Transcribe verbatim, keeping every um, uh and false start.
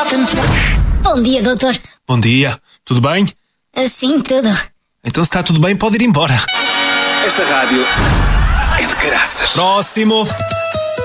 Bom dia, doutor. Bom dia. Tudo bem? Sim, tudo. Então se está tudo bem, pode ir embora. Esta rádio é de caraças. Próximo.